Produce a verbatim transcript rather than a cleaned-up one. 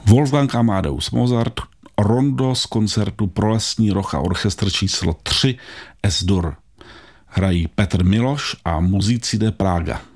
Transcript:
Wolfgang Amadeus Mozart, rondo z koncertu pro lesní roh a orchestr číslo tři S-dur. Hrají Petr Miloš a Muzíci de Praga.